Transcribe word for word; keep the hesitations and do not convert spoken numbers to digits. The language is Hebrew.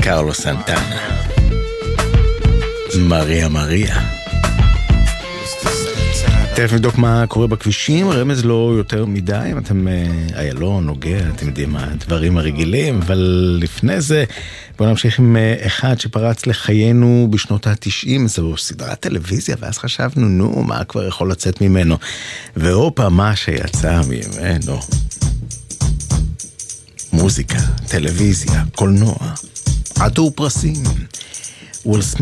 קרלוס סנטנה. מריה מריה. תכף נבדוק מה קורה בכבישים, רמז לא יותר מדי, אם אתם איילון, נוגע, אתם יודעים מה, הדברים הרגילים, אבל לפני זה בואו נמשיך עם אחד שפרץ לחיינו בשנות ה-תשעים, זו סדרת טלוויזיה, ואז חשבנו, נו, מה כבר יכול לצאת ממנו? ואופה, מה שיצא ממנו. מוזיקה, טלוויזיה, קולנוע, עטור פרסים. וויל סמית